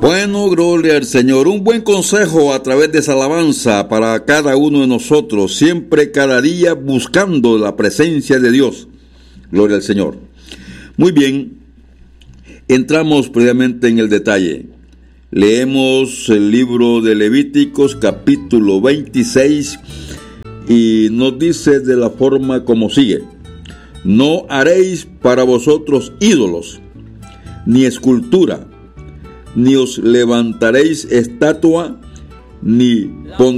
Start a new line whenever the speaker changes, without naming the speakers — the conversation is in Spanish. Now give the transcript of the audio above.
Bueno, gloria al Señor. Un buen consejo a través de esa alabanza para cada uno de nosotros, siempre, cada día, buscando la presencia de Dios. Gloria al Señor. Muy bien, entramos previamente en el detalle. Leemos el libro de Levíticos, capítulo 26, y nos dice de la forma como sigue: no haréis para vosotros ídolos, ni escultura, ni os levantaréis estatua, ni pondréis